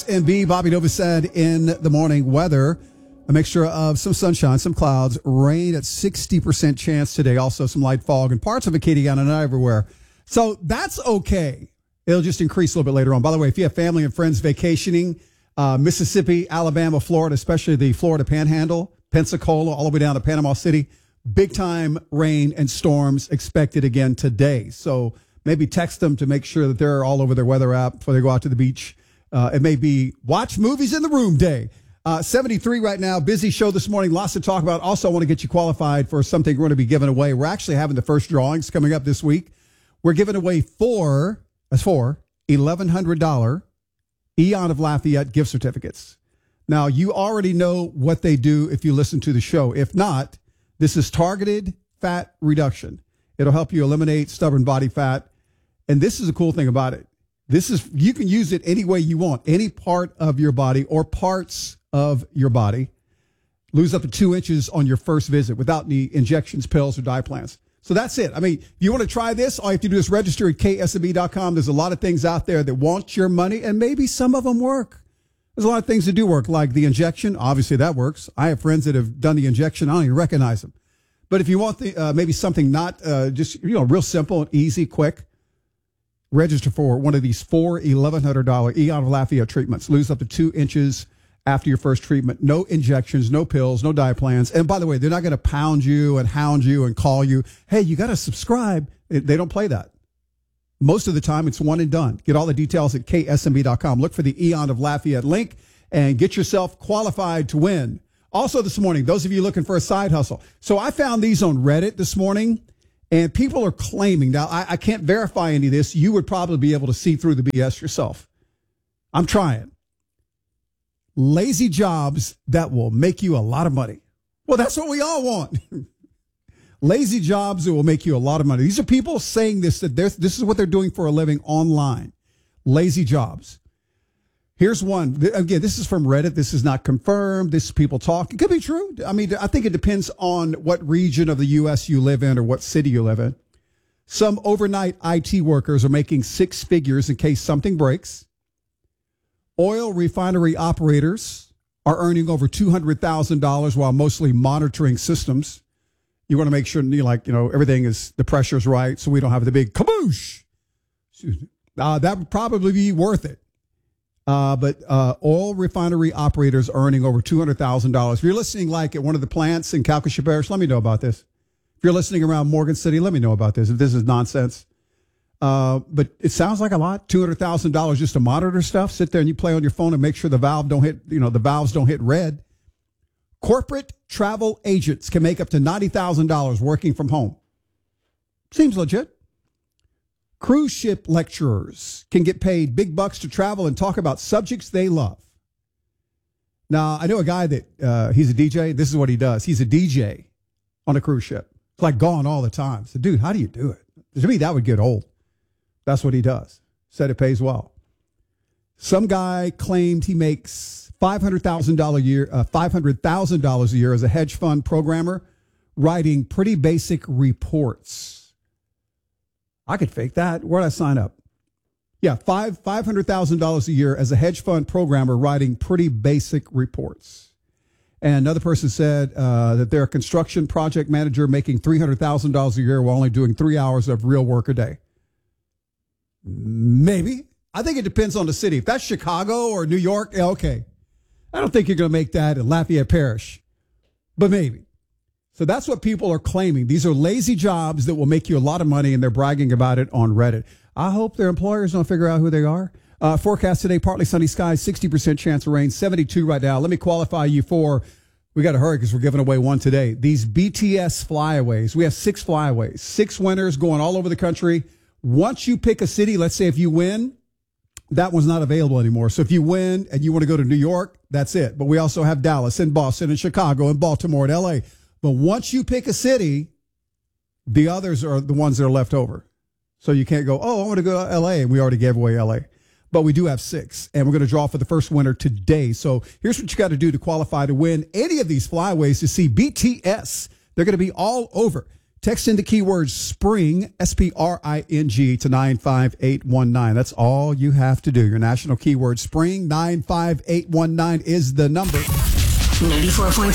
MB, Bobby Nova said in the morning weather, a mixture of some sunshine, some clouds, rain at 60% chance today. Also some light fog in parts of Acadiana and not everywhere. So that's okay. It'll just increase a little bit later on. By the way, if you have family and friends vacationing, Mississippi, Alabama, Florida, especially the Florida Panhandle, Pensacola, all the way down to Panama City, big time rain and storms expected again today. So maybe text them to make sure that they're all over their weather app before they go out to the beach. It may be watch movies in the room day. 73 right now. Busy show this morning. Lots to talk about. Also, I want to get you qualified for something we're going to be giving away. We're actually having the first drawings coming up this week. We're giving away four $1,100 Eon of Lafayette gift certificates. Now, you already know what they do if you listen to the show. If not, this is targeted fat reduction. It'll help you eliminate stubborn body fat. And this is the cool thing about it. You can use it any way you want, any part of your body or parts of your body. Lose up to 2 inches on your first visit without any injections, pills, or diet plans. So that's it. I mean, if you want to try this, all you have to do is register at ksmb.com. There's a lot of things out there that want your money, and maybe some of them work. There's a lot of things that do work, like the injection. Obviously, that works. I have friends that have done the injection. I don't even recognize them. But if you want maybe something not just real simple and easy, quick, register for one of these four $1,100 Eon of Lafayette treatments. Lose up to 2 inches after your first treatment. No injections, no pills, no diet plans. And by the way, they're not going to pound you and hound you and call you, hey, you got to subscribe. They don't play that. Most of the time, it's one and done. Get all the details at ksmb.com. Look for the Eon of Lafayette link and get yourself qualified to win. Also this morning, those of you looking for a side hustle. So I found these on Reddit this morning. And people are claiming, now I can't verify any of this. You would probably be able to see through the BS yourself. I'm trying. Lazy jobs that will make you a lot of money. Well, that's what we all want. Lazy jobs that will make you a lot of money. These are people saying this is what they're doing for a living online. Lazy jobs. Here's one. Again, this is from Reddit. This is not confirmed. This is people talking. It could be true. I mean, I think it depends on what region of the U.S. you live in or what city you live in. Some overnight IT workers are making six figures in case something breaks. Oil refinery operators are earning over $200,000 while mostly monitoring systems. You want to make sure, everything is, the pressure is right so we don't have the big kaboosh. That would probably be worth it. But oil refinery operators are earning over $200,000. If you're listening at one of the plants in Calcasieu Parish, let me know about this. If you're listening around Morgan City, let me know about this, if this is nonsense. But it sounds like a lot, $200,000 just to monitor stuff. Sit there and you play on your phone and make sure the valves don't hit red. Corporate travel agents can make up to $90,000 working from home. Seems legit. Cruise ship lecturers can get paid big bucks to travel and talk about subjects they love. Now, I know a guy that he's a DJ. This is what he does. He's a DJ on a cruise ship. It's like gone all the time. So, dude, how do you do it? To me, that would get old. That's what he does. Said it pays well. Some guy claimed he makes $500,000 a year as a hedge fund programmer, writing pretty basic reports. I could fake that. Where'd I sign up? Yeah, $500,000 a year as a hedge fund programmer writing pretty basic reports. And another person said that they're a construction project manager making $300,000 a year while only doing 3 hours of real work a day. Maybe. I think it depends on the city. If that's Chicago or New York, okay. I don't think you're going to make that in Lafayette Parish, but maybe. So that's what people are claiming. These are lazy jobs that will make you a lot of money, and they're bragging about it on Reddit. I hope their employers don't figure out who they are. Forecast today, partly sunny skies, 60% chance of rain, 72 right now. Let me qualify you for, we got to hurry because we're giving away one today. These BTS flyaways. We have 6 flyaways, 6 winners going all over the country. Once you pick a city, let's say if you win, that one's not available anymore. So if you win and you want to go to New York, that's it. But we also have Dallas and Boston and Chicago and Baltimore and L.A. But once you pick a city, the others are the ones that are left over. So you can't go, I want to go to L.A. And we already gave away L.A. But we do have 6, and we're going to draw for the first winner today. So here's what you got to do to qualify to win any of these flyaways to see BTS. They're going to be all over Text in the keyword SPRING, SPRING, to 95819. That's all you have to do. Your national keyword SPRING, 95819 is the number. 94.5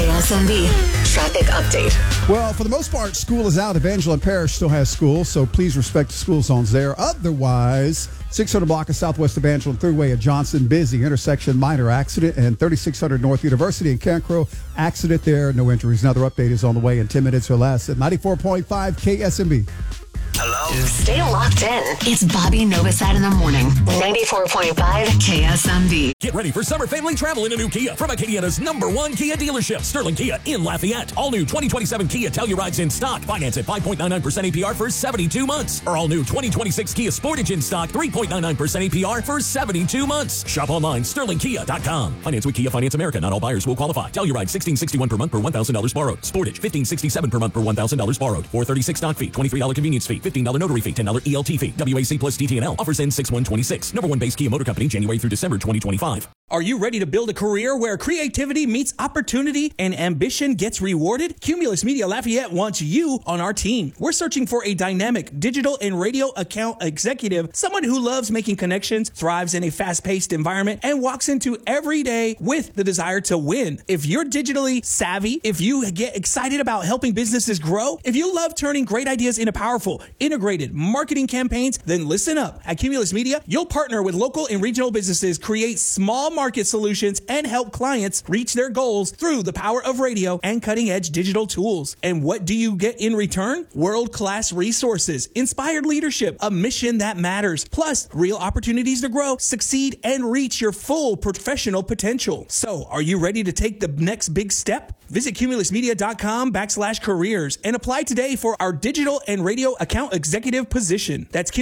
KSMB traffic update. Well, for the most part, school is out. Evangeline Parish still has school, so please respect the school zones there. Otherwise, 600 block of Southwest Evangeline Thruway at Johnson, busy intersection, minor accident, and 3600 North University in Cancro, accident there, no injuries. Another update is on the way in 10 minutes or less at 94.5 KSMB. Hello. Stay locked in. It's Bobby Novosad in the morning. 94.5 KSMB. Get ready for summer family travel in a new Kia from Acadiana's #1 Kia dealership, Sterling Kia in Lafayette. All new 2027 Kia Telluride's in stock. Finance at 5.99% APR for 72 months. Or all new 2026 Kia Sportage in stock, 3.99% APR for 72 months. Shop online, sterlingkia.com. Finance with Kia Finance America. Not all buyers will qualify. Telluride $1,661 per month per $1,000 borrowed. Sportage $1,567 per month per $1,000 borrowed. $436 stock fee, $23 convenience fee, $15 notary fee, $10 ELT fee. WAC plus DTNL. Offers end 6/1/26. #1 base Kia Motor Company, January through December 2025. Are you ready to build a career where creativity meets opportunity and ambition gets rewarded? Cumulus Media Lafayette wants you on our team. We're searching for a dynamic digital and radio account executive, someone who loves making connections, thrives in a fast-paced environment, and walks into every day with the desire to win. If you're digitally savvy, if you get excited about helping businesses grow, if you love turning great ideas into powerful, integrated marketing campaigns, then listen up. At Cumulus Media, you'll partner with local and regional businesses, create small market solutions, and help clients reach their goals through the power of radio and cutting-edge digital tools. And what do you get in return? World-class resources, inspired leadership, a mission that matters, plus real opportunities to grow, succeed, and reach your full professional potential. So, are you ready to take the next big step? Visit cumulusmedia.com/careers and apply today for our digital and radio account executive position. That's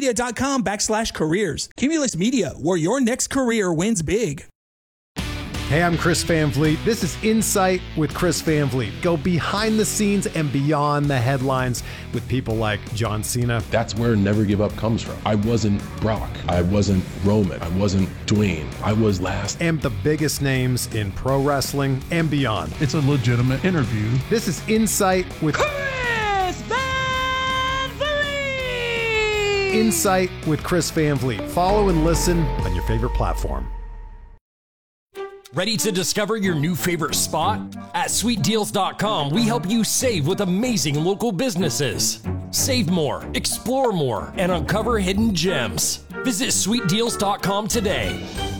cumulusmedia.com/careers. Cumulus Media, where your next career wins big. Hey, I'm Chris Van Vliet. This is Insight with Chris Van Vliet. Go behind the scenes and beyond the headlines with people like John Cena. That's where Never Give Up comes from. I wasn't Brock. I wasn't Roman. I wasn't Dwayne. I was last. And the biggest names in pro wrestling and beyond. It's a legitimate interview. This is Insight with Chris Van Vliet. Insight with Chris Van Vliet. Follow and listen on your favorite platform. Ready to discover your new favorite spot? At sweetdeals.com, we help you save with amazing local businesses. Save more, explore more, and uncover hidden gems. Visit sweetdeals.com today.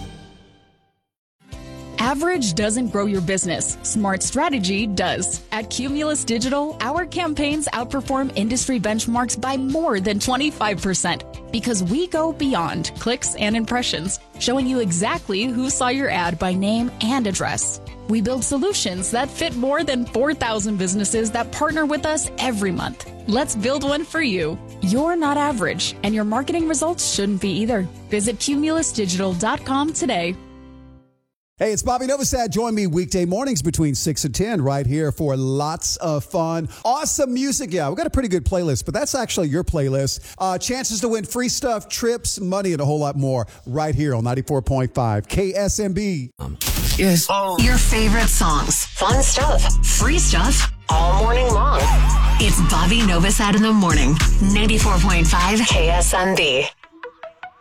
Average doesn't grow your business. Smart strategy does. At Cumulus Digital, our campaigns outperform industry benchmarks by more than 25% because we go beyond clicks and impressions, showing you exactly who saw your ad by name and address. We build solutions that fit more than 4,000 businesses that partner with us every month. Let's build one for you. You're not average, and your marketing results shouldn't be either. Visit cumulusdigital.com today. Hey, it's Bobby Novosad. Join me weekday mornings between 6 and 10 right here for lots of fun. Awesome music. Yeah, we've got a pretty good playlist, but that's actually your playlist. Chances to win free stuff, trips, money, and a whole lot more right here on 94.5 KSMB. Yes. Your favorite songs, fun stuff, free stuff, all morning long. It's Bobby Novosad in the morning. 94.5 KSMB.